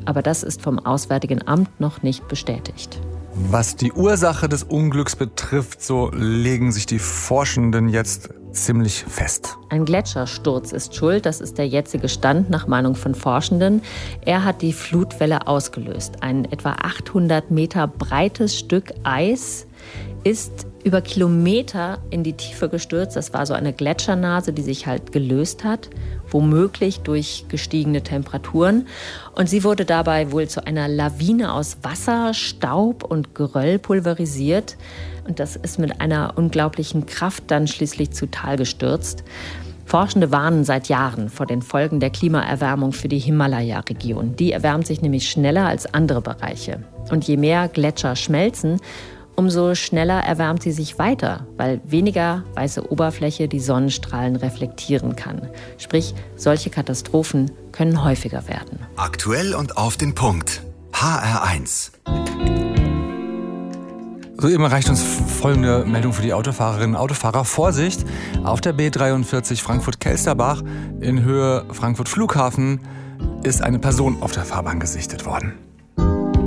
Aber das ist vom Auswärtigen Amt noch nicht bestätigt. Was die Ursache des Unglücks betrifft, so legen sich die Forschenden jetzt ziemlich fest. Ein Gletschersturz ist schuld, das ist der jetzige Stand nach Meinung von Forschenden. Er hat die Flutwelle ausgelöst. Ein etwa 800 Meter breites Stück Eis ist über Kilometer in die Tiefe gestürzt. Das war so eine Gletschernase, die sich halt gelöst hat, womöglich durch gestiegene Temperaturen. Und sie wurde dabei wohl zu einer Lawine aus Wasser, Staub und Geröll pulverisiert. Und das ist mit einer unglaublichen Kraft dann schließlich zu Tal gestürzt. Forschende warnen seit Jahren vor den Folgen der Klimaerwärmung für die Himalaya-Region. Die erwärmt sich nämlich schneller als andere Bereiche. Und je mehr Gletscher schmelzen, umso schneller erwärmt sie sich weiter, weil weniger weiße Oberfläche die Sonnenstrahlen reflektieren kann. Sprich, solche Katastrophen können häufiger werden. Aktuell und auf den Punkt. HR1. Soeben erreicht uns folgende Meldung für die Autofahrerinnen und Autofahrer. Vorsicht, auf der B43 Frankfurt-Kelsterbach in Höhe Frankfurt Flughafen ist eine Person auf der Fahrbahn gesichtet worden.